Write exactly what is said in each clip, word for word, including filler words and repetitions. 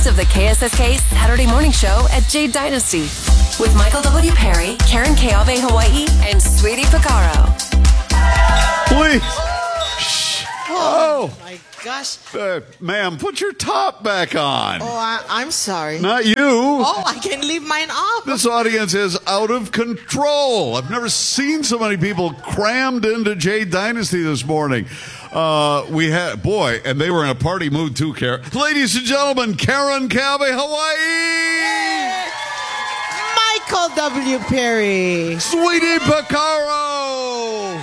hosts of the K S S K Saturday Morning Show at Jade Dynasty with Michael W. Perry, Karen Keave Hawaii, and Sweetie Picaro. Please. Shh. Oh, Oh. my gosh. Uh, ma'am, put your top back on. Oh, I, I'm sorry. Not you. Oh, I can leave mine off. This audience is out of control. I've never seen so many people crammed into Jade Dynasty this morning. Uh, we had, boy, and they were in a party mood too, Karen. Ladies and gentlemen, Karen Keave Hawaii! Michael W. Perry. Sweetie Picaro!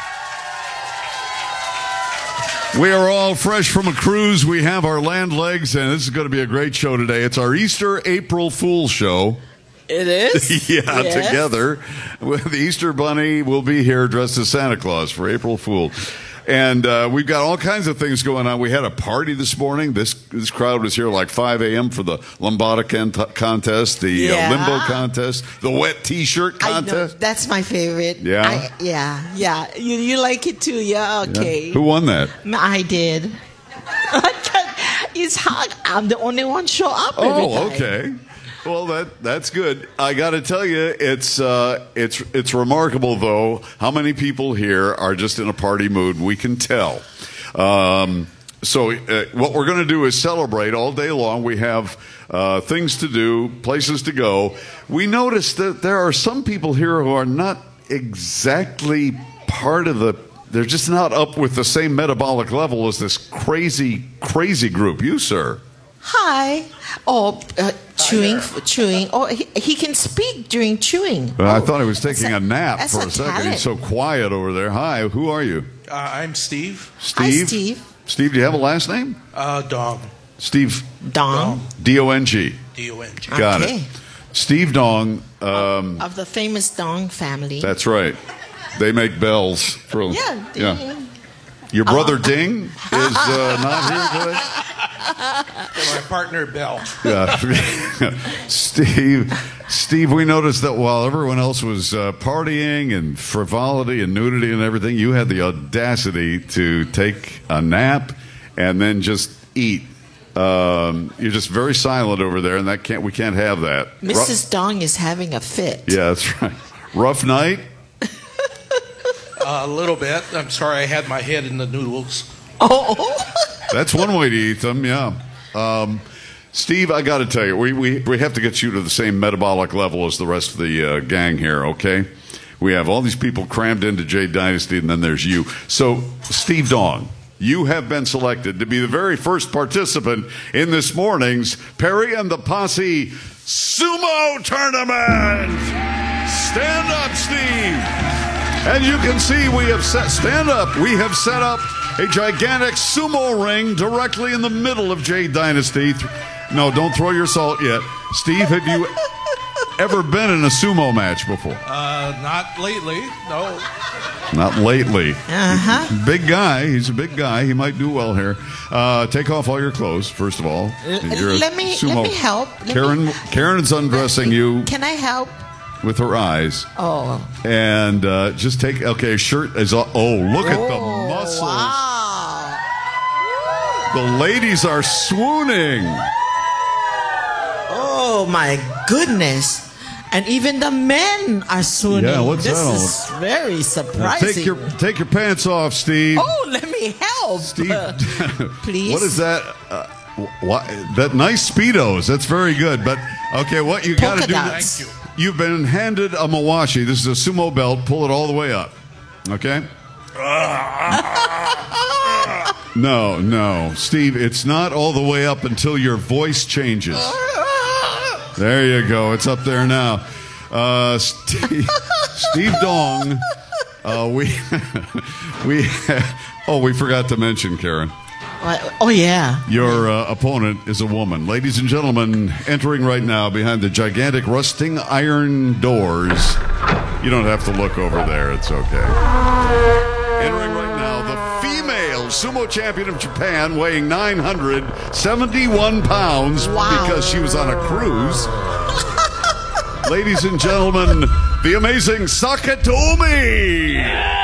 We are all fresh from a cruise. We have our land legs, and this is going to be a great show today. It's our Easter April Fool show. It is? yeah, Yes. together with the Easter Bunny. Will be here dressed as Santa Claus for April Fool. And uh, we've got all kinds of things going on. We had a party this morning. This this crowd was here like five a.m. for the Lambada con- contest, the Yeah. uh, limbo contest, the wet T-shirt I know. contest. That's my favorite. Yeah? I, yeah, yeah. You, you like it too? Yeah, okay. Who won that? I did. It's hard. I'm the only one show up every Oh, time. okay. Well, that that's good. I got to tell you, it's uh, it's it's remarkable though how many people here are just in a party mood. We can tell. Um, so uh, what we're going to do is celebrate all day long. We have uh, things to do, places to go. We noticed that there are some people here who are not exactly part of the. They're just not up with the same metabolic level as this crazy, crazy group. You, sir. Hi. Oh, uh, chewing, chewing. Oh, he, he can speak during chewing. Well, I Oh, thought he was taking that's a nap that's for a, second. talent. He's so quiet over there. Hi, who are you? Uh, I'm Steve. Steve? Hi, Steve. Steve, do you have a last name? Uh, Dong. Steve, Dong. D O N G. D O N G. Got Okay. it. Steve Dong. Um, Of the famous Dong family. that's right. They make bells. For, yeah. yeah. Your brother Ding is uh, not here today? My partner, Bell. Yeah. Steve, Steve, we noticed that while everyone else was uh, partying and frivolity and nudity and everything, you had the audacity to take a nap and then just eat. Um, you're just very silent over there, and that can't we can't have that. Missus Dong is having a fit. Yeah, that's right. Rough night. Uh, a little bit. I'm sorry I had my head in the noodles. Oh. That's one way to eat them, yeah. Um, Steve, I got to tell you, we, we, we have to get you to the same metabolic level as the rest of the uh, gang here, okay? We have all these people crammed into Jade Dynasty, and then there's you. So, Steve Dong, you have been selected to be the very first participant in this morning's Perry and the Posse Sumo Tournament. Stand up, Steve. And you can see we have set, stand up, we have set up a gigantic sumo ring directly in the middle of Jade Dynasty. No, don't throw your salt yet. Steve, have you ever been in a sumo match before? Uh, not lately. No. Not lately. Uh-huh. Big guy. He's a big guy. He might do well here. Uh, take off all your clothes, first of all. You're a Let me- sumo- let me help. Let Karen, me- Karen's undressing you Can I help? with her eyes. Oh. And uh, just take, okay, shirt is, all, oh, look at the Oh, muscles. Wow. The ladies are swooning. Oh, my goodness. And even the men are swooning. Yeah, what's this that all- is very Now surprising. take your take your pants off, Steve. Oh, let me help. Steve, Please. what is that? Uh, what, that nice Speedos. That's very good. But okay, what you got to Polka do? dots. Thank you. You've been handed a Mawashi. This is a sumo belt. Pull it all the way up. Okay. No, no, Steve. It's not all the way up until your voice changes. There you go. It's up there now. Uh, Steve, Steve Dong. Uh, we we. Oh, we forgot to mention, Karen. What? Oh, yeah. Your uh, opponent is a woman. Ladies and gentlemen, entering right now behind the gigantic rusting iron doors. You don't have to look over there. It's okay. Entering right now, the female sumo champion of Japan, weighing nine hundred seventy-one pounds Wow. because she was on a cruise. Ladies and gentlemen, the amazing Sakatomi.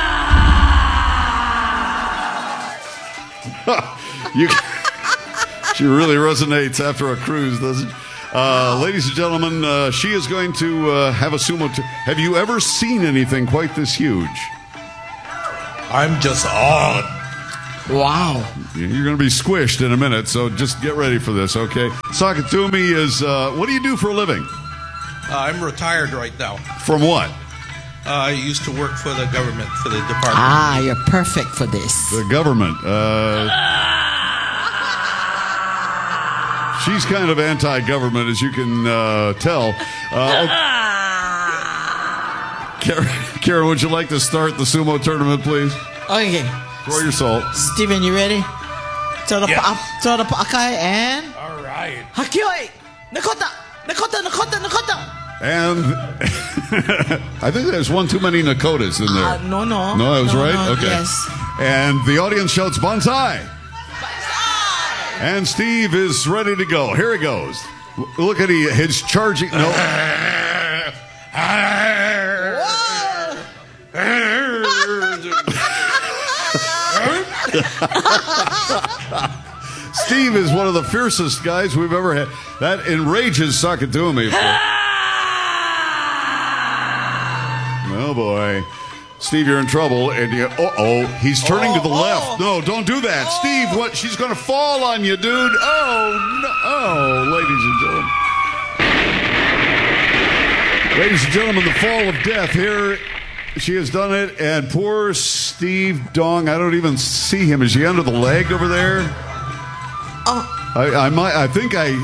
you, She really resonates after a cruise, doesn't she? Uh, ladies and gentlemen, uh, she is going to uh, have a sumo. T- have you ever seen anything quite this huge? I'm just awed. Wow. You're going to be squished in a minute, so just get ready for this, okay? Sakatumi is, uh, what do you do for a living? Uh, I'm retired right now. From what? Uh, I used to work for the government, for the department. Ah, you're perfect for this. The government. Uh, she's kind of anti-government, as you can uh, tell. Uh, Karen, Karen, would you like to start the sumo tournament, please? Okay. Throw your salt. Steven, you ready? Throw the Yeah. pa- throw the pakai and All right. Hakioi! Nakota! Nakota! Nakota! Nakota! And I think there's one too many Nakotas in there. Uh, no, no. No, I was No, right? no, Okay. yes. And the audience shouts Banzai. And Steve is ready to go. Here he goes. L- Look at he his charging. No. Steve is one of the fiercest guys we've ever had. That enrages Sakatumi. Oh boy. Steve, you're in trouble, and you, uh-oh, he's turning Oh, to the oh. left. No, don't do that. Oh. Steve, what? She's going to fall on you, dude. Oh, no. Oh, ladies and gentlemen. Ladies and gentlemen, the fall of death here. She has done it, and poor Steve Dong, I don't even see him. Is he under the leg over there? Oh. I, I might, I think I...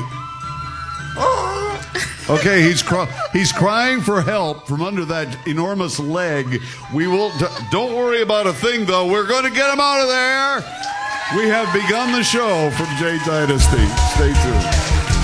Okay, he's cry- he's crying for help from under that enormous leg. We will d- don't worry about a thing, though. We're going to get him out of there. We have begun the show from J Dynasty. Stay tuned.